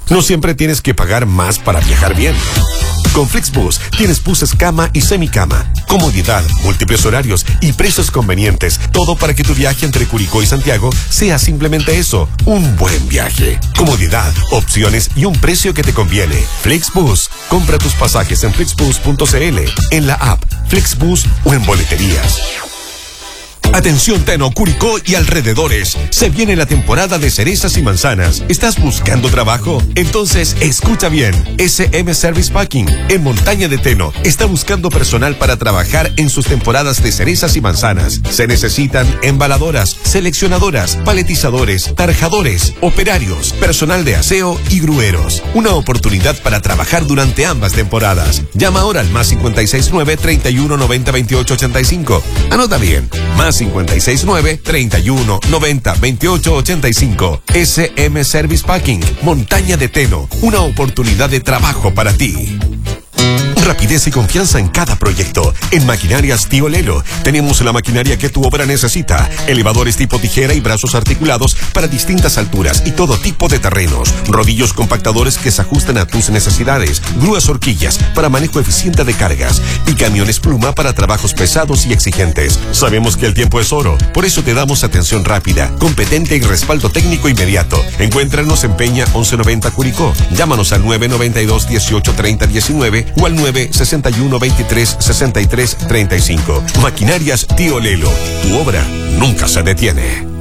No siempre tienes que pagar más para viajar bien. Con Flixbus tienes buses cama y semicama, comodidad, múltiples horarios y precios convenientes. Todo para que tu viaje entre Curicó y Santiago sea simplemente eso, un buen viaje. Comodidad, opciones y un precio que te conviene. Flixbus. Compra tus pasajes en flixbus.cl, en la app Flixbus o en boleterías. Atención Teno, Curicó y alrededores. Se viene la temporada de cerezas y manzanas. ¿Estás buscando trabajo? Entonces escucha bien. SM Service Packing en Montaña de Teno está buscando personal para trabajar en sus temporadas de cerezas y manzanas. Se necesitan embaladoras, seleccionadoras, paletizadores, tarjadores, operarios, personal de aseo y grueros. Una oportunidad para trabajar durante ambas temporadas. Llama ahora al +569 31 90 28 85. Anota bien. +569 31 90 28 85. SM Service Packing, Montaña de Teno. Una oportunidad de trabajo para ti. Rapidez y confianza en cada proyecto. En Maquinarias Tío Lelo tenemos la maquinaria que tu obra necesita. Elevadores tipo tijera y brazos articulados para distintas alturas y todo tipo de terrenos. Rodillos compactadores que se ajustan a tus necesidades. Grúas horquillas para manejo eficiente de cargas. Y camiones pluma para trabajos pesados y exigentes. Sabemos que el tiempo es oro. Por eso te damos atención rápida, competente y respaldo técnico inmediato. Encuéntranos en Peña 1190 Curicó. Llámanos al 992 18 30 19 o al 961 23 63 35. Maquinarias Tío Lelo. Tu obra nunca se detiene.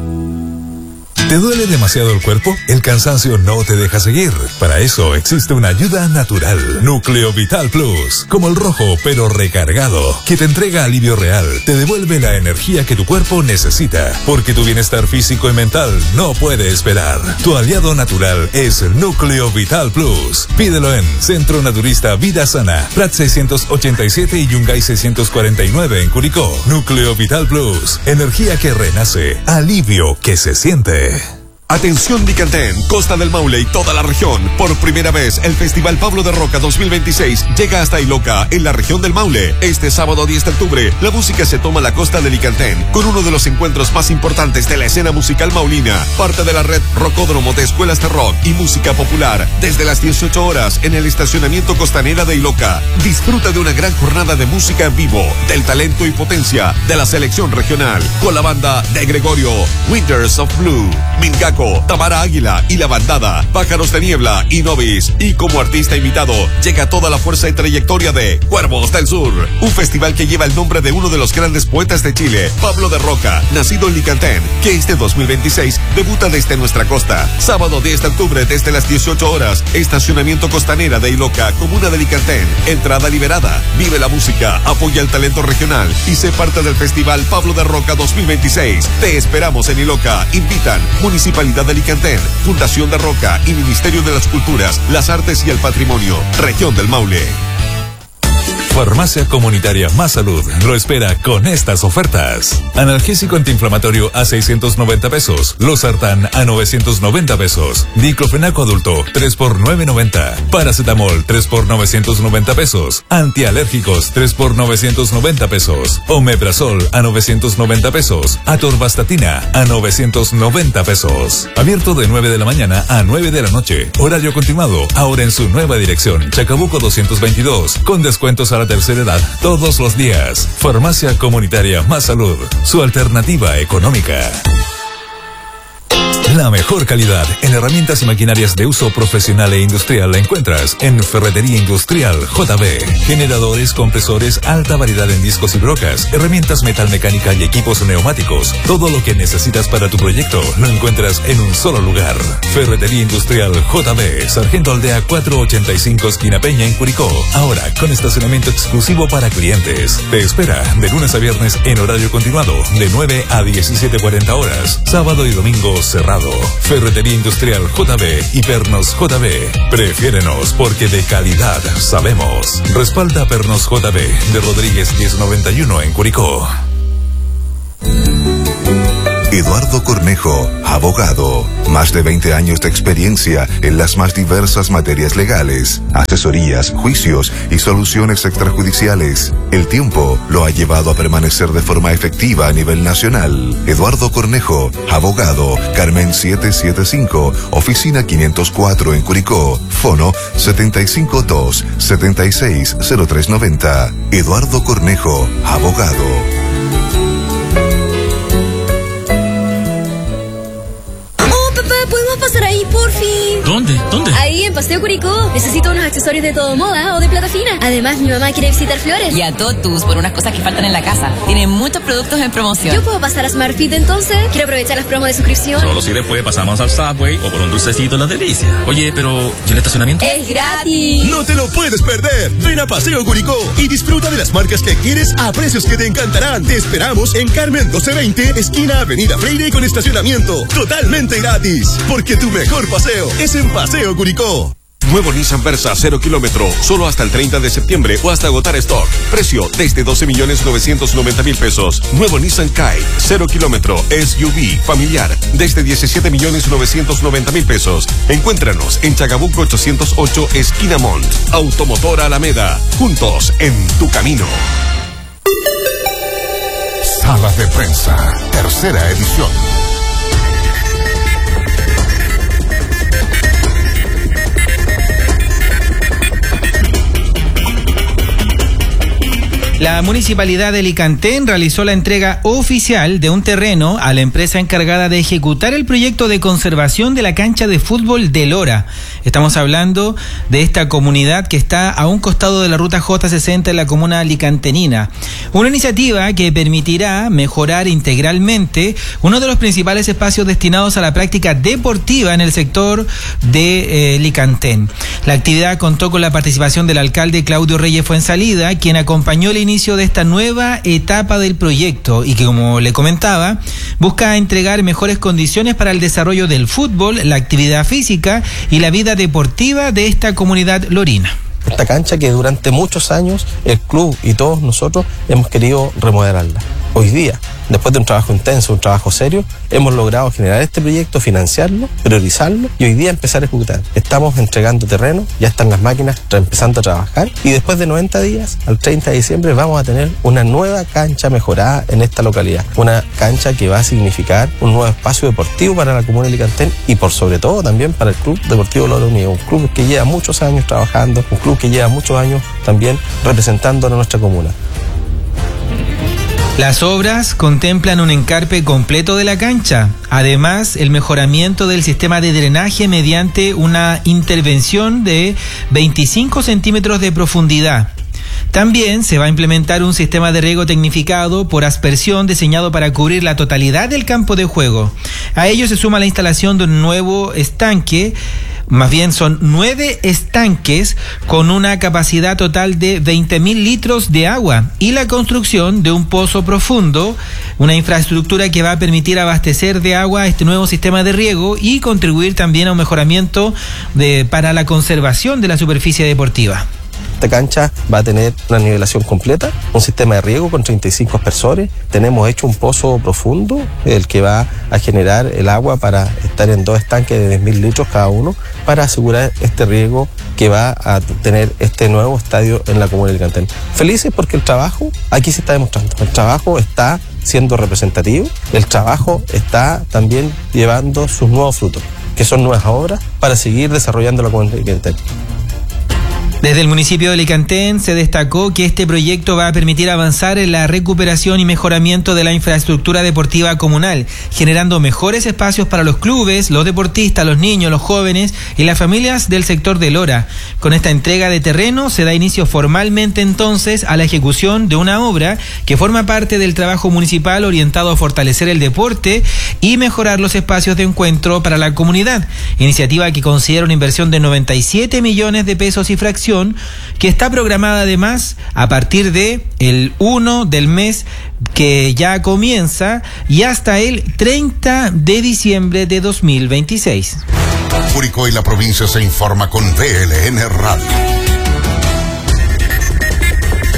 ¿Te duele demasiado el cuerpo? El cansancio no te deja seguir. Para eso existe una ayuda natural. Núcleo Vital Plus. Como el rojo, pero recargado. Que te entrega alivio real. Te devuelve la energía que tu cuerpo necesita. Porque tu bienestar físico y mental no puede esperar. Tu aliado natural es Núcleo Vital Plus. Pídelo en Centro Naturista Vida Sana. Prat 687 y Yungay 649 en Curicó. Núcleo Vital Plus. Energía que renace. Alivio que se siente. Atención Vicantén, Costa del Maule y toda la región. Por primera vez, el Festival Pablo de Roca 2026 llega hasta Iloca, en la región del Maule. Este sábado 10 de octubre, la música se toma la costa de Vicantén, con uno de los encuentros más importantes de la escena musical maulina. Parte de la red Rocódromo de Escuelas de Rock y Música Popular, desde las 18 horas en el estacionamiento Costanera de Iloca. Disfruta de una gran jornada de música en vivo, del talento y potencia de la selección regional, con la banda de Gregorio, Winters of Blue, Mingaco, Tamara Águila y La Bandada, Pájaros de Niebla y Novis. Y como artista invitado, llega toda la fuerza y trayectoria de Cuervos del Sur, un festival que lleva el nombre de uno de los grandes poetas de Chile, Pablo de Roca, nacido en Licantén, que este 2026 debuta desde nuestra costa. Sábado 10 de octubre desde las 18 horas, estacionamiento Costanera de Iloca, comuna de Licantén. Entrada liberada. Vive la música, apoya el talento regional y sé parte del Festival Pablo de Roca 2026. Te esperamos en Iloca. Invitan Municipalidad de Licantén, Fundación de Roca y Ministerio de las Culturas, las Artes y el Patrimonio, Región del Maule. Farmacia Comunitaria Más Salud lo espera con estas ofertas. Analgésico antiinflamatorio a 690 pesos. Losartán a 990 pesos. Diclofenaco adulto 3 por 990. Paracetamol 3 por 990 pesos. Antialérgicos 3 por 990 pesos. Omeprazol a 990 pesos. Atorvastatina a 990 pesos. Abierto de 9 de la mañana a 9 de la noche. Horario continuado. Ahora en su nueva dirección. Chacabuco 222. Con descuentos a la tercera edad todos los días. Farmacia Comunitaria Más Salud, su alternativa económica. La mejor calidad en herramientas y maquinarias de uso profesional e industrial la encuentras en Ferretería Industrial JB. Generadores, compresores, alta variedad en discos y brocas, herramientas metalmecánica y equipos neumáticos. Todo lo que necesitas para tu proyecto lo encuentras en un solo lugar. Ferretería Industrial JB, Sargento Aldea 485 esquina Peña en Curicó. Ahora con estacionamiento exclusivo para clientes. Te espera de lunes a viernes en horario continuado de 9 a 17:40 horas. Sábado y domingo cerrado. Ferretería Industrial JB y Pernos JB. Prefiérenos porque de calidad sabemos. Respalda Pernos JB de Rodríguez 1091 en Curicó. Eduardo Cornejo, abogado. Más de 20 años de experiencia en las más diversas materias legales, asesorías, juicios y soluciones extrajudiciales. El tiempo lo ha llevado a permanecer de forma efectiva a nivel nacional. Eduardo Cornejo, abogado, Carmen 775, oficina 504 en Curicó, fono 752-760390. Eduardo Cornejo, abogado. ¿Podemos pasar ahí, por fin? ¿Dónde? Ahí, en Paseo Curicó. Necesito unos accesorios de todo moda o de plata fina. Además, mi mamá quiere visitar Flores. Y a Totus por unas cosas que faltan en la casa. Tiene muchos productos en promoción. ¿Yo puedo pasar a Smart Fit entonces? Quiero aprovechar las promos de suscripción. Solo si después pasamos al Subway o por un dulcecito La Delicia. Oye, pero ¿y el estacionamiento? ¡Es gratis! ¡No te lo puedes perder! Ven a Paseo Curicó y disfruta de las marcas que quieres a precios que te encantarán. Te esperamos en Carmen 1220, esquina Avenida Freire, con estacionamiento totalmente gratis. Porque tu mejor paseo es en Paseo Curicó. Nuevo Nissan Versa 0 kilómetro, solo hasta el 30 de septiembre o hasta agotar stock. Precio desde 12.990.000 pesos. Nuevo Nissan Kite 0 kilómetro, SUV, familiar, desde 17.990.000 pesos. Encuéntranos en Chagabuco 808, esquina Mont. Automotora Alameda, juntos en tu camino. Sala de Prensa, tercera edición. La Municipalidad de Licantén realizó la entrega oficial de un terreno a la empresa encargada de ejecutar el proyecto de conservación de la cancha de fútbol de Lora. Estamos hablando de esta comunidad que está a un costado de la ruta J60 en la comuna licantenina. Una iniciativa que permitirá mejorar integralmente uno de los principales espacios destinados a la práctica deportiva en el sector de Licantén. La actividad contó con la participación del alcalde Claudio Reyes Fuensalida, quien acompañó el inicio de esta nueva etapa del proyecto y que, como le comentaba, busca entregar mejores condiciones para el desarrollo del fútbol, la actividad física y la vida deportiva de esta comunidad lorina. Esta cancha que durante muchos años el club y todos nosotros hemos querido remodelarla. Hoy día, después de un trabajo intenso, un trabajo serio, hemos logrado generar este proyecto, financiarlo, priorizarlo y hoy día empezar a ejecutar. Estamos entregando terreno, ya están las máquinas empezando a trabajar y después de 90 días, al 30 de diciembre, vamos a tener una nueva cancha mejorada en esta localidad. Una cancha que va a significar un nuevo espacio deportivo para la comuna de Licantén y por sobre todo también para el Club Deportivo Lora Unido, un club que lleva muchos años trabajando, un club que lleva muchos años también representando a nuestra comuna. Las obras contemplan un encarpe completo de la cancha, además el mejoramiento del sistema de drenaje mediante una intervención de 25 centímetros de profundidad. También se va a implementar un sistema de riego tecnificado por aspersión diseñado para cubrir la totalidad del campo de juego. A ello se suma la instalación de un nuevo estanque. Más bien son 9 estanques con una capacidad total de 20.000 litros de agua y la construcción de un pozo profundo, una infraestructura que va a permitir abastecer de agua este nuevo sistema de riego y contribuir también a un mejoramiento para la conservación de la superficie deportiva. Esta cancha va a tener una nivelación completa, un sistema de riego con 35 aspersores. Tenemos hecho un pozo profundo, el que va a generar el agua para estar en 2 estanques de 10.000 litros cada uno, para asegurar este riego que va a tener este nuevo estadio en la comuna de Licantén. Felices porque el trabajo aquí se está demostrando. El trabajo está siendo representativo, el trabajo está también llevando sus nuevos frutos, que son nuevas obras para seguir desarrollando la comuna de Licantén. Desde el municipio de Licantén se destacó que este proyecto va a permitir avanzar en la recuperación y mejoramiento de la infraestructura deportiva comunal, generando mejores espacios para los clubes, los deportistas, los niños, los jóvenes y las familias del sector de Lora. Con esta entrega de terreno se da inicio formalmente entonces a la ejecución de una obra que forma parte del trabajo municipal orientado a fortalecer el deporte y mejorar los espacios de encuentro para la comunidad. Iniciativa que considera una inversión de 97 millones de pesos y fracción, que está programada además a partir de el 1 del mes que ya comienza y hasta el 30 de diciembre de 2026. Curicó y la provincia se informa con VLN Radio.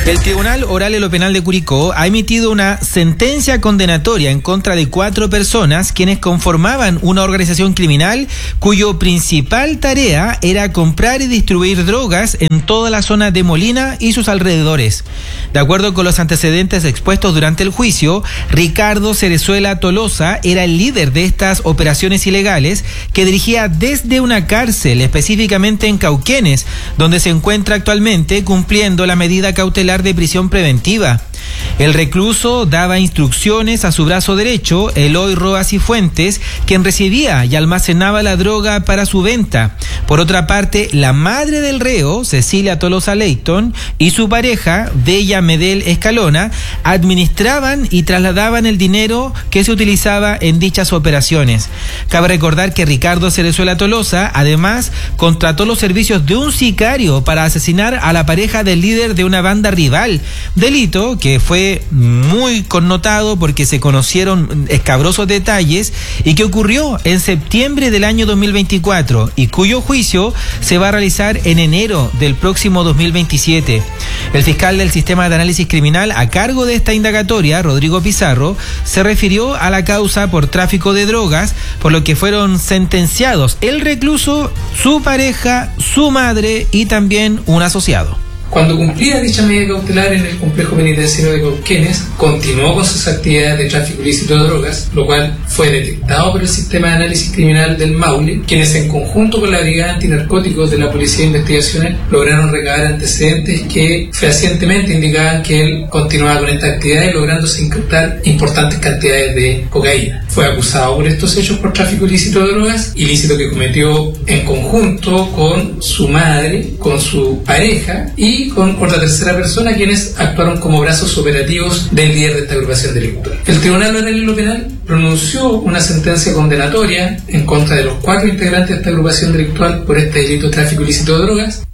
El Tribunal Oral en lo Penal de Curicó ha emitido una sentencia condenatoria en contra de 4 personas quienes conformaban una organización criminal cuyo principal tarea era comprar y distribuir drogas en toda la zona de Molina y sus alrededores. De acuerdo con los antecedentes expuestos durante el juicio, Ricardo Cerezuela Tolosa era el líder de estas operaciones ilegales que dirigía desde una cárcel, específicamente en Cauquenes, donde se encuentra actualmente cumpliendo la medida cautelar de prisión preventiva. El recluso daba instrucciones a su brazo derecho, Eloy Roas y Fuentes, quien recibía y almacenaba la droga para su venta. Por otra parte, la madre del reo, Cecilia Tolosa Leighton, y su pareja, Bella Medel Escalona, administraban y trasladaban el dinero que se utilizaba en dichas operaciones. Cabe recordar que Ricardo Cerezuela Tolosa, además, contrató los servicios de un sicario para asesinar a la pareja del líder de una banda rival, delito que fue muy connotado porque se conocieron escabrosos detalles y que ocurrió en septiembre del año 2024 y cuyo juicio se va a realizar en enero del próximo 2027. El fiscal del Sistema de Análisis Criminal a cargo de esta indagatoria, Rodrigo Pizarro, se refirió a la causa por tráfico de drogas, por lo que fueron sentenciados el recluso, su pareja, su madre y también un asociado. Cuando cumplía dicha medida cautelar en el complejo penitenciario de Cauquenes, continuó con sus actividades de tráfico ilícito de drogas, lo cual fue detectado por el Sistema de Análisis Criminal del Maule, quienes en conjunto con la Brigada Antinarcóticos de la Policía de Investigaciones lograron recabar antecedentes que fehacientemente indicaban que él continuaba con estas actividades, lográndose incautar importantes cantidades de cocaína. Fue acusado por estos hechos por tráfico ilícito de drogas, ilícito que cometió en conjunto con su madre, con su pareja y con otra tercera persona, quienes actuaron como brazos operativos del líder de esta agrupación delictual. El Tribunal Oral en lo Penal pronunció una sentencia condenatoria en contra de los 4 integrantes de esta agrupación delictual por este delito de tráfico ilícito de drogas.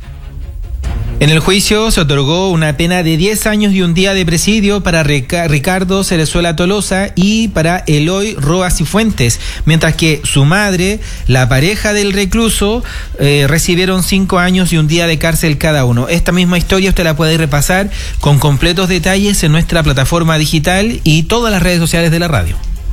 En el juicio se otorgó una pena de 10 años y un día de presidio para Ricardo Cerezuela Tolosa y para Eloy Roas y Fuentes, mientras que su madre, la pareja del recluso, recibieron 5 años y un día de cárcel cada uno. Esta misma historia usted la puede repasar con completos detalles en nuestra plataforma digital y todas las redes sociales de la radio.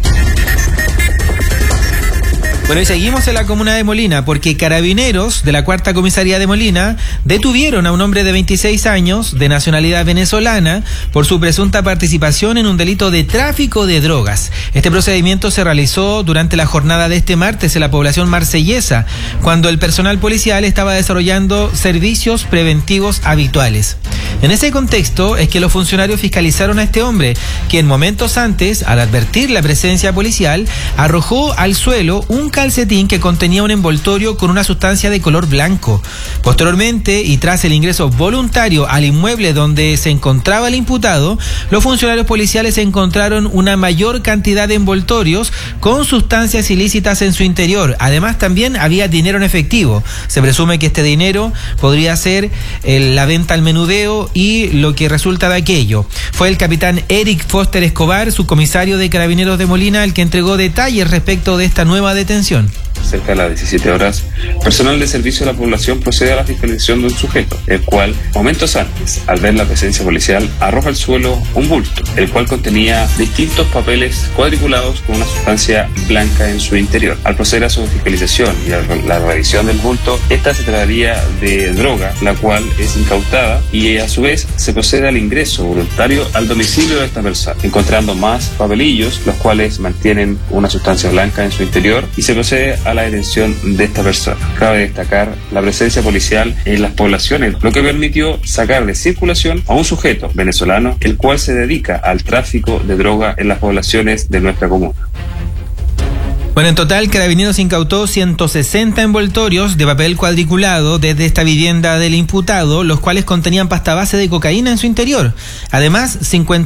Bueno, y seguimos en la comuna de Molina porque carabineros de la 4ª Comisaría de Molina detuvieron a un hombre de 26 años de nacionalidad venezolana por su presunta participación en un delito de tráfico de drogas. Este procedimiento se realizó durante la jornada de este martes en la población marsellesa, cuando el personal policial estaba desarrollando servicios preventivos habituales. En ese contexto es que los funcionarios fiscalizaron a este hombre, quien momentos antes, al advertir la presencia policial, arrojó al suelo un calcetín que contenía un envoltorio con una sustancia de color blanco. Posteriormente, y tras el ingreso voluntario al inmueble donde se encontraba el imputado, los funcionarios policiales encontraron una mayor cantidad de envoltorios con sustancias ilícitas en su interior. Además, también había dinero en efectivo. Se presume que este dinero podría ser la venta al menudeo y lo que resulta de aquello. Fue el capitán Eric Foster Escobar, subcomisario de Carabineros de Molina, el que entregó detalles respecto de esta nueva detención. Cerca de las 17 horas, personal de servicio a la población procede a la fiscalización de un sujeto, el cual, momentos antes, al ver la presencia policial, arroja al suelo un bulto, el cual contenía distintos papeles cuadriculados con una sustancia blanca en su interior. Al proceder a su fiscalización y a la revisión del bulto, esta se trataría de droga, la cual es incautada, y a su vez se procede al ingreso voluntario al domicilio de esta persona, encontrando más papelillos, los cuales mantienen una sustancia blanca en su interior, y se procede a la detención de esta persona. Cabe destacar la presencia policial en las poblaciones, lo que permitió sacar de circulación a un sujeto venezolano, el cual se dedica al tráfico de droga en las poblaciones de nuestra comuna. Bueno, en total, Carabineros incautó 160 envoltorios de papel cuadriculado desde esta vivienda del imputado, los cuales contenían pasta base de cocaína en su interior. Además,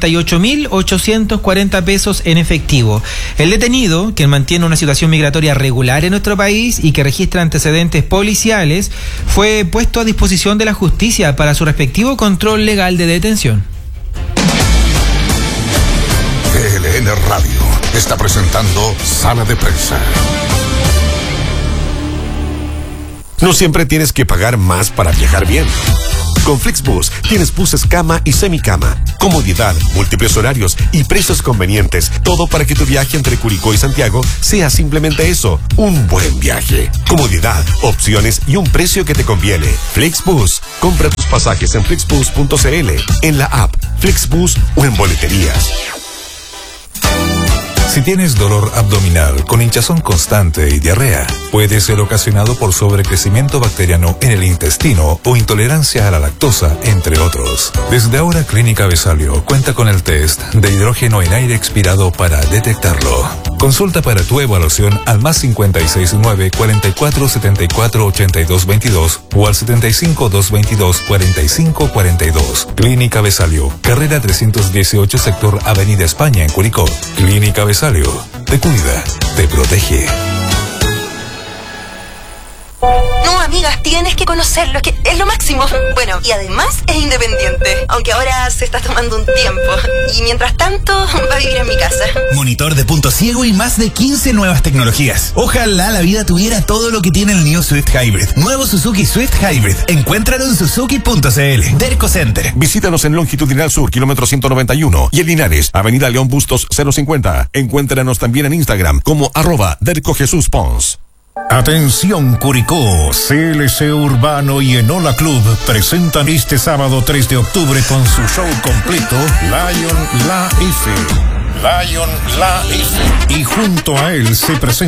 58.840 pesos en efectivo. El detenido, quien mantiene una situación migratoria regular en nuestro país y que registra antecedentes policiales, fue puesto a disposición de la justicia para su respectivo control legal de detención. TLN Radio está presentando Sala de Prensa. No siempre tienes que pagar más para viajar bien. Con Flixbus tienes buses cama y semicama, comodidad, múltiples horarios y precios convenientes. Todo para que tu viaje entre Curicó y Santiago sea simplemente eso, un buen viaje. Comodidad, opciones y un precio que te conviene. Flixbus. Compra tus pasajes en flixbus.cl, en la app Flixbus o en boleterías. Si tienes dolor abdominal con hinchazón constante y diarrea, puede ser ocasionado por sobrecrecimiento bacteriano en el intestino o intolerancia a la lactosa, entre otros. Desde ahora, Clínica Besalio cuenta con el test de hidrógeno en aire expirado para detectarlo. Consulta para tu evaluación al +569 44 74 82 22 o al 75 222 45 42. Clínica Besalio, carrera 318, sector Avenida España, en Curicó. Clínica Besalio, te cuida, te protege. No, amigas, tienes que conocerlo, es que es lo máximo. Bueno, y además es independiente, aunque ahora se está tomando un tiempo. Y mientras tanto, va a vivir en mi casa. Monitor de punto ciego y más de 15 nuevas tecnologías. Ojalá la vida tuviera todo lo que tiene el New Swift Hybrid. Nuevo Suzuki Swift Hybrid. Encuéntralo en suzuki.cl. Derco Center. Visítanos en Longitudinal Sur, kilómetro 191. Y en Linares, Avenida León Bustos 050. Encuéntranos también en Instagram como @DercoJesusPons. Atención Curicó, CLC Urbano y Enola Club presentan este sábado 3 de octubre con su show completo Lion La F. Y junto a él se presenta